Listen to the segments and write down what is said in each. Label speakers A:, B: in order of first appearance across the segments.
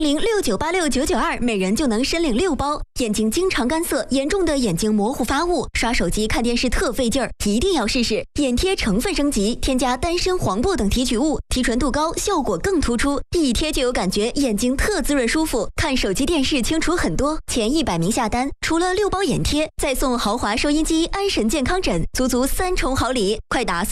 A: 069869992，每人就能申领6包。眼睛经常干涩，严重的眼睛模糊发雾，刷手机看电视特费劲儿，一定要试试。眼贴成分升级，添加丹参、黄柏等提取物，提纯度高，效果更突出，一贴就有感觉，眼睛特滋润舒服，看手机电视清楚很多。前100名下单，除了6包眼贴，再送豪华收音机、安神健康枕，足足3重好礼。快打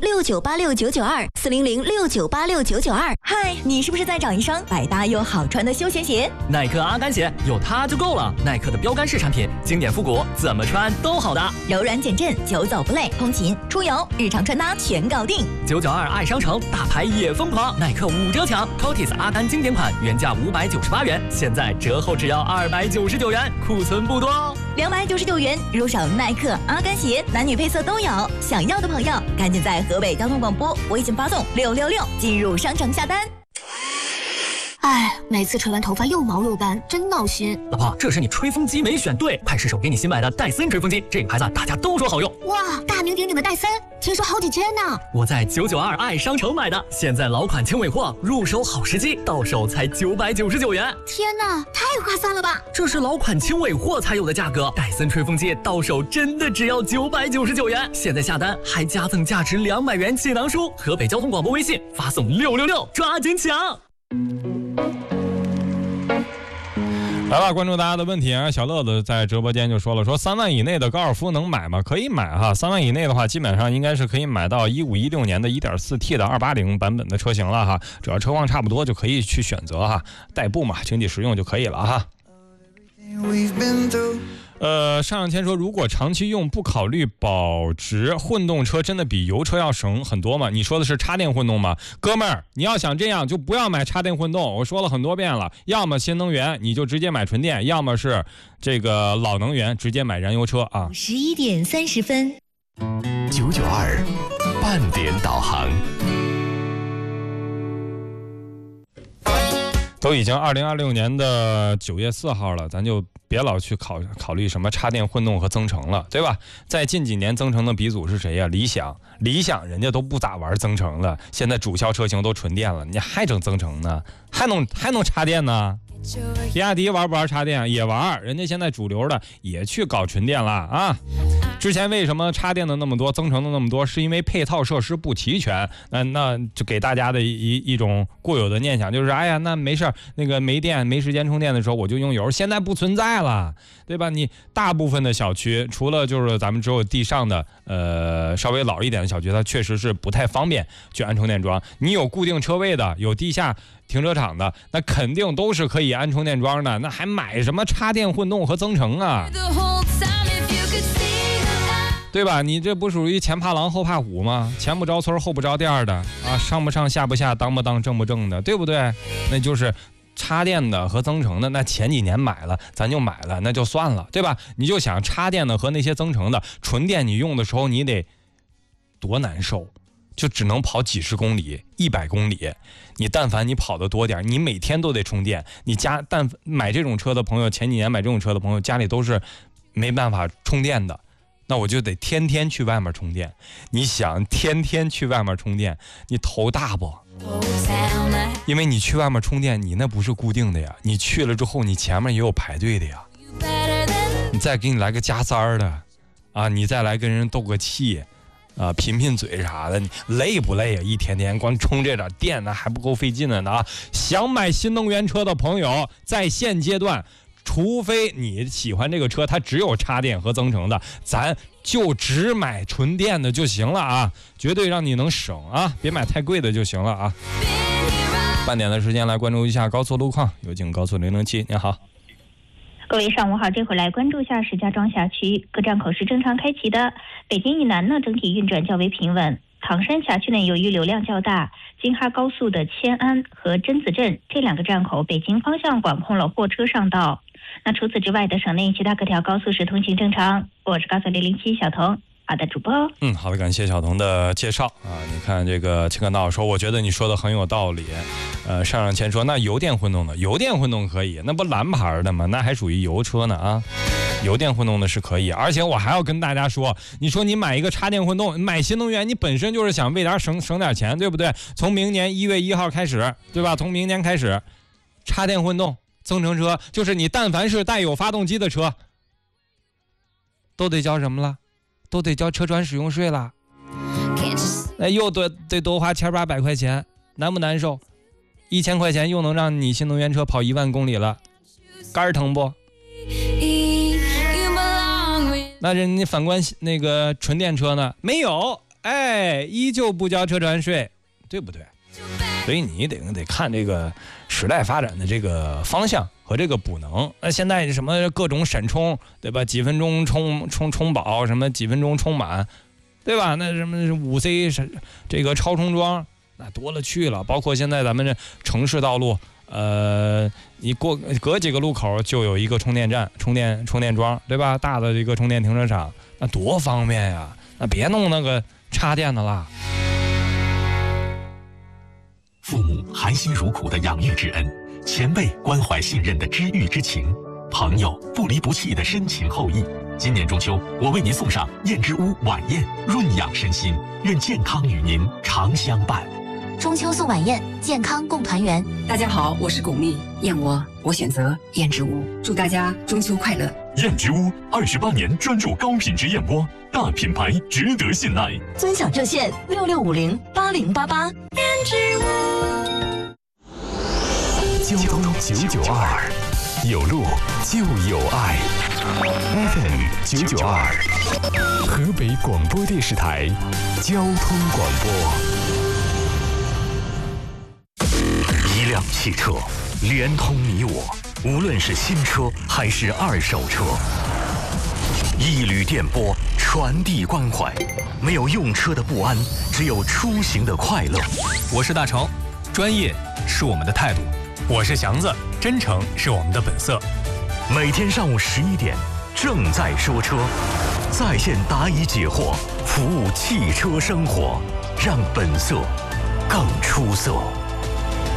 A: 40069869929，40069869992。
B: 嗨，你是不是在找一双百搭又好穿的休闲鞋？
C: 耐克阿甘鞋有它就够了。耐克的标杆式产品，经典复古，怎么穿都好搭，
B: 柔软减震，久走不累，通勤、出游、日常穿搭全搞定。
C: 992爱商城，大牌也疯狂，耐克5折抢 ，Cotis 阿甘经典款原价598元，现在折后只要299元，库存不多哦。
B: 299元入手耐克阿甘鞋，男女配色都有。想要的朋友赶紧在河北交通广播微信发送666进入商城下单。
D: 哎，每次吹完头发又毛又干，真闹心。
C: 老婆，这是你吹风机没选对，快试手给你新买的戴森吹风机，这个牌子大家都说好用。
D: 哇，大名鼎鼎的戴森，听说好几千呢。
C: 我在992爱商城买的，现在老款轻尾货，入手好时机，到手才999元。
D: 天哪，太划算了吧！
C: 这是老款轻尾货才有的价格，戴森吹风机到手真的只要999元。现在下单还加赠价值200元气囊书，河北交通广播微信发送666，抓紧抢。
E: 来吧，关注大家的问题啊！小乐子在直播间就说了，说3万以内的高尔夫能买吗？可以买哈，3万以内的话，基本上应该是可以买到15-16年的 1.4T 的280版本的车型了哈，只要车况差不多就可以去选择哈，代步嘛，经济实用就可以了哈。上签说，如果长期用不考虑保值，混动车真的比油车要省很多吗？你说的是插电混动吗？哥们儿，你要想这样就不要买插电混动，我说了很多遍了，要么新能源你就直接买纯电，要么是这个老能源直接买燃油车啊。
B: 11点30分
F: 992半点导航。
E: 都已经2026年的9月4号了，咱就别老去考虑什么插电混动和增程了，对吧？在近几年增程的鼻祖是谁呀？理想人家都不咋玩增程了，现在主销车型都纯电了，你还整增程呢？还能插电呢？比亚迪玩不玩插电？也玩，人家现在主流的也去搞纯电了啊。之前为什么插电的那么多，增程的那么多，是因为配套设施不齐全。那就给大家的一种固有的念想，就是哎呀，那没事，那个没电没时间充电的时候我就用油，现在不存在了，对吧？你大部分的小区，除了就是咱们只有地上的稍微老一点的小区，它确实是不太方便去安充电桩。你有固定车位的，有地下停车场的，那肯定都是可以安充电桩的，那还买什么插电混动和增程啊？对吧？你这不属于前怕狼后怕虎吗？前不着村后不着店的啊，上不上下不下，当不当正不正的，对不对？那就是插电的和增程的，那前几年买了咱就买了，那就算了，对吧？你就想插电的和那些增程的纯电，你用的时候你得多难受，就只能跑几十公里100公里，你但凡你跑得多点，你每天都得充电。你家买这种车的朋友，前几年买这种车的朋友家里都是没办法充电的，那我就得天天去外面充电。你想天天去外面充电，你头大不？因为你去外面充电，你那不是固定的呀，你去了之后你前面也有排队的呀，你再给你来个加塞儿的啊，你再来跟人斗个气啊，贫嘴啥的，你累不累啊？一天天光充这点电呢，还不够费劲的呢啊！想买新能源车的朋友，在现阶段，除非你喜欢这个车，它只有插电和增程的，咱就只买纯电的就行了啊，绝对让你能省啊，别买太贵的就行了啊。半点的时间来关注一下高速路况，有请高速007，您好。
G: 各位上午好，这会来关注一下石家庄辖区各站口是正常开启的。北京以南呢，整体运转较为平稳。唐山辖区内由于流量较大，京哈高速的迁安和榛子镇这2个站口，北京方向管控了货车上道。那除此之外的省内其他各条高速是通行正常。我是高速007小童。好的，主播。
E: 好的，感谢小童的介绍啊。你看这个青哥闹说，我觉得你说的很有道理。上签说，那油电混动的，油电混动可以，那不蓝牌的吗？那还属于油车呢啊。油电混动的是可以，而且我还要跟大家说，你说你买一个插电混动，买新能源，你本身就是想为点省点钱，对不对？从明年1月1号开始，对吧？从明年开始， 插电混动、增程车，就是你但凡是带有发动机的车，都得交什么了？都得交车船使用税了。又得多花1800块钱，难不难受？1000块钱又能让你新能源车跑1万公里了，肝疼不？那人家反观那个纯电车呢，没有，依旧不交车船税，对不对？所以你得看这个时代发展的这个方向和这个补能。那现在什么各种闪充，对吧？几分钟充饱，什么几分钟充满，对吧？那什么5C 这个超充桩，那多了去了。包括现在咱们这城市道路，你隔几个路口就有一个充电站、充电桩，对吧？大的这个充电停车场，那多方便呀！那别弄那个插电的啦。
F: 父母含辛茹苦的养育之恩，前辈关怀信任的知遇之情，朋友不离不弃的深情厚谊。今年中秋，我为您送上燕之屋晚宴，润养身心，愿健康与您常相伴。
D: 中秋送晚宴，健康共团圆。
H: 大家好，我是巩俐，燕窝我选择燕之屋，祝大家中秋快乐。
F: 燕之屋28年专注高品质燕窝，大品牌值得信赖。
B: 尊享热线66508088。燕之屋。
F: 交通992，有路就有爱。FM 992，河北广播电视台交通广播。一辆汽车连通你我，无论是新车还是二手车。一缕电波传递关怀，没有用车的不安，只有出行的快乐。
C: 我是大成，专业是我们的态度；我是祥子，真诚是我们的本色。
F: 每天上午11点，正在说车，在线答疑解惑，服务汽车生活，让本色更出色。